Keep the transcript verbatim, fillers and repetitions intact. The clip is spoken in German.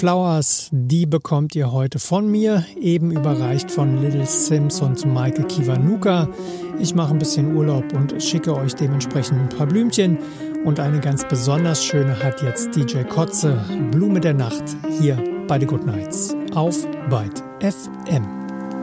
Flowers, die bekommt ihr heute von mir, eben überreicht von Little Simz und Michael Kiwanuka. Ich mache ein bisschen Urlaub und schicke euch dementsprechend ein paar Blümchen. Und eine ganz besonders schöne hat jetzt D J Kotze, Blume der Nacht, hier bei The Good Nights auf Byte F M.